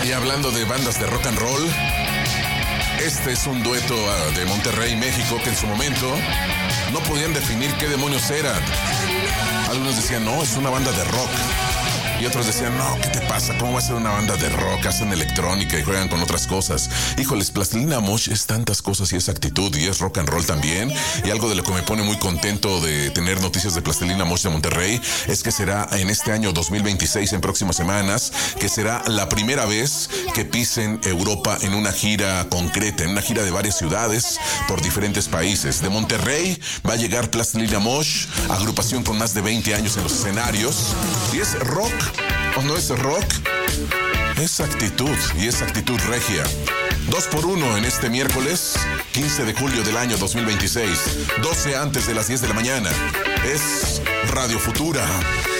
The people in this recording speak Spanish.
Y hablando de bandas de rock and roll, este es un dueto de Monterrey, México, que en su momento no podían definir qué demonios eran. Algunos decían, no, es una banda de rock. Y otros decían, no, ¿qué te pasa? ¿Cómo va a ser una banda de rock? Hacen electrónica y juegan con otras cosas. Híjoles, Plastilina Mosh es tantas cosas y es actitud y es rock and roll también. Y algo de lo que me pone muy contento de tener noticias de Plastilina Mosh de Monterrey es que será en este año 2026, en próximas semanas, que será la primera vez que pisen Europa en una gira concreta, en una gira de varias ciudades por diferentes países. De Monterrey va a llegar Plastilina Mosh, agrupación con más de 20 años en los escenarios. Y es rock. ¿O no es rock? Es actitud, y es actitud regia. 2x1 en este miércoles 15 de julio del año 2026, 12 antes de las 10 de la mañana. Es Radio Futura.